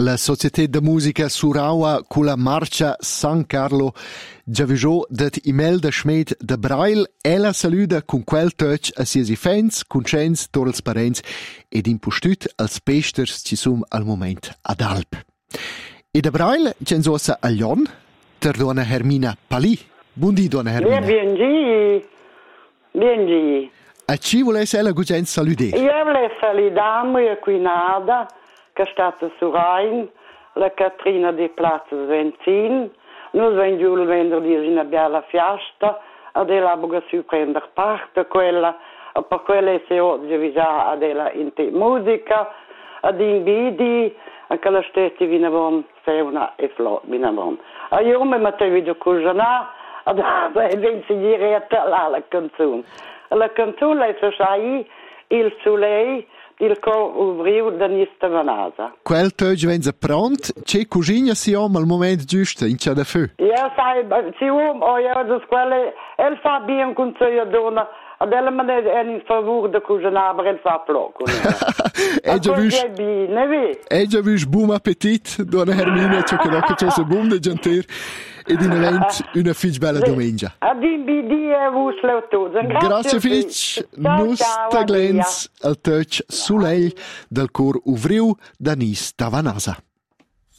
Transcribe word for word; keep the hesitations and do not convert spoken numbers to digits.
la Società de Musica Suraua con la Marcia San Carlo Giavigiò det Imelda Schmidt de Brail e la saluda con quel touch a siesi fans, conscienz, torals parents ed impostut als pesters ci sum al moment ad Alp. E de Brail censosa a Lion, ter dona Hermina Pali. Buondì, dona Hermina. Bien, bien, bien, bien. A ci volesse la gugenz saludare? Io volevo saludare mia cuinada, che è stata su Rhein, la Catrina di Plaza Svenzin. Noi vendiamo il venerdì in una bella festa, ed ella ha voluto prendere parte, quella, per quella si oggi già adela in te musica, ed in bidi, anche la stessa vinavon, Feuna e Flo vinavon. E io mi mettevo di cucinare, ed vensi diretta la canzone. La canzone è sai il soleil il cor ubriu da nista vanasa. Quel tog venza pront, c'è cugina si om al moment giusto, in c'è da feu. Ja, sai, si um, o ja, das quelle, el fa bien con se dona, ad ella me ne è in favore da cucinare, el fa floco. E già vis, bene, vi? e già vis buon appetit, dona Hermina, ciò che non c'è se buon de gentir, ed in event una fitch bella domenica. Ad in bidi e vus leutuzen. Grazie fitch, nus taglens al touch soleil del cor uvriu da nis tavanasa.